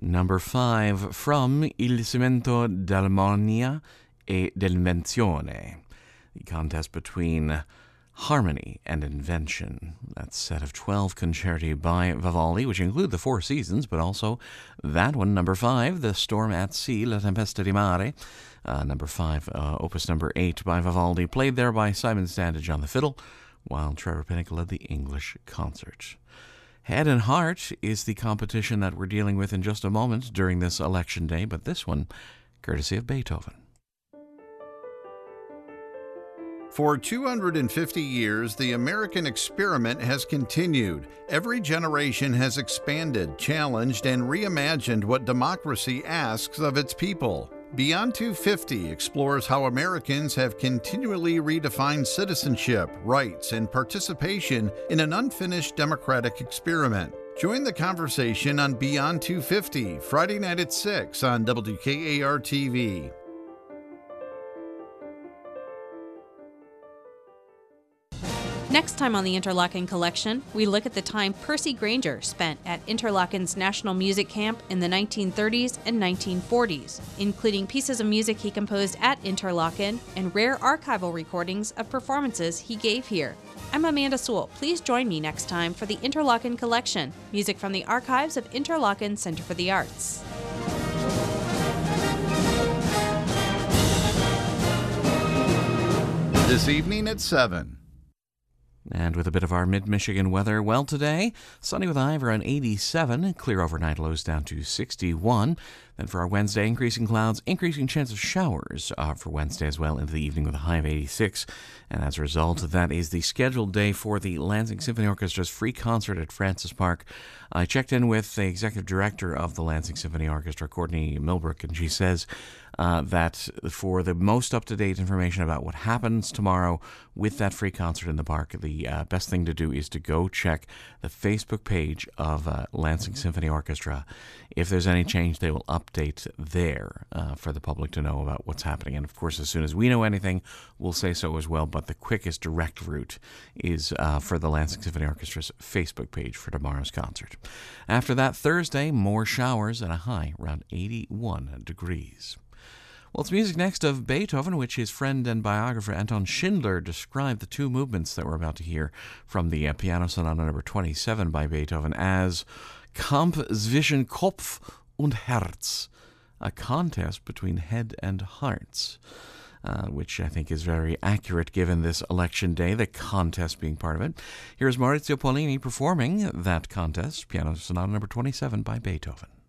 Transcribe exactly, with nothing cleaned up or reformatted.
Number five, from Il cemento dell'armonia e dell'invenzione, the contest between harmony and invention. That set of twelve concerti by Vivaldi, which include the Four Seasons, but also that one, number five, The Storm at Sea, La Tempesta di Mare. Uh, number five, uh, opus number eight by Vivaldi, played there by Simon Standage on the fiddle, while Trevor Pinnock led the English concert. Head and Heart is the competition that we're dealing with in just a moment during this election day, but this one, courtesy of Beethoven. For two hundred fifty years, the American experiment has continued. Every generation has expanded, challenged, and reimagined what democracy asks of its people. Beyond two fifty explores how Americans have continually redefined citizenship, rights, and participation in an unfinished democratic experiment. Join the conversation on Beyond two fifty, Friday night at six on W K A R T V. Next time on the Interlochen Collection, we look at the time Percy Grainger spent at Interlochen's National Music Camp in the nineteen thirties and nineteen forties, including pieces of music he composed at Interlochen and rare archival recordings of performances he gave here. I'm Amanda Sewell. Please join me next time for the Interlochen Collection, music from the archives of Interlochen Center for the Arts. This evening at seven. And with a bit of our mid-Michigan weather, well, today, sunny with a high around eighty-seven, clear overnight, lows down to sixty-one. Then for our Wednesday, increasing clouds, increasing chance of showers uh, for Wednesday as well into the evening with a high of eighty-six. And as a result, that is the scheduled day for the Lansing Symphony Orchestra's free concert at Francis Park. I checked in with the executive director of the Lansing Symphony Orchestra, Courtney Milbrook, and she says uh, that for the most up-to-date information about what happens tomorrow with that free concert in the park, the uh, best thing to do is to go check the Facebook page of uh, Lansing Symphony Orchestra. If there's any change, they will update there uh, for the public to know about what's happening. And of course, as soon as we know anything, we'll say so as well. But the quickest direct route is uh, for the Lansing Symphony Orchestra's Facebook page for tomorrow's concert. After that, Thursday, more showers and a high around eighty-one degrees. Well, it's music next of Beethoven, which his friend and biographer Anton Schindler described the two movements that we're about to hear from the uh, Piano Sonata number twenty-seven by Beethoven as Kampf zwischen Kopf und Herz, a contest between head and hearts, uh, which I think is very accurate given this election day, the contest being part of it. Here's Maurizio Pollini performing that contest, Piano Sonata number twenty-seven by Beethoven.